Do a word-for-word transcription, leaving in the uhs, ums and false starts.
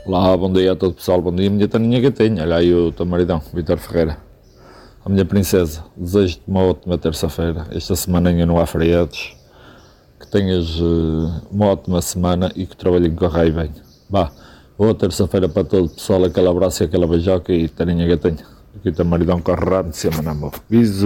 Olá, bom dia a todo pessoal, bom dia, minha Taninha Gatinha, olha aí o teu maridão, Vítor Ferreira. A minha princesa, desejo-te uma ótima terça-feira, esta semaninha não há feriados, que tenhas uh, uma ótima semana e que o trabalho corra bem. Vá, boa terça-feira para todo o pessoal, aquele abraço e aquela beijoca e Taninha Gatinha, aqui o teu maridão corre rápido de cima na mão. Bisu.